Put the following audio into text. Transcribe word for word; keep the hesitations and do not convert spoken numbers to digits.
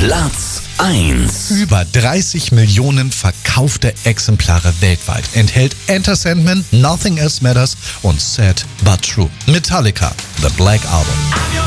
Platz eins. Über dreißig Millionen verkaufte Exemplare weltweit enthält Enter Sandman, Nothing Else Matters und Sad But True. Metallica, The Black Album.